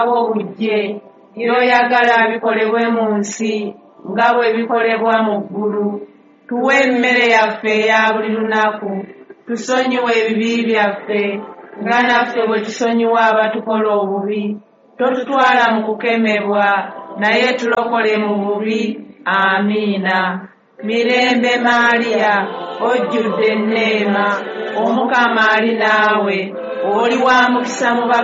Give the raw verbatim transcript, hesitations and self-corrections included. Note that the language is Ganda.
obujje by'oyagala bikolebwe mu nsi nga bwe bikolebwa mu ggulu. Tuwe emmere yaffe eya buli lunaku. Tusonyiwe ebibi byaffe nga naffe bwe tusonyiwa abatukola obubi. Totutwala mu kukemebwa naye tulokole mu bubi. Amiina. Mirembe Maaliya, ojjudde enneema, Omukama ali naawe, oli wa mukisa mu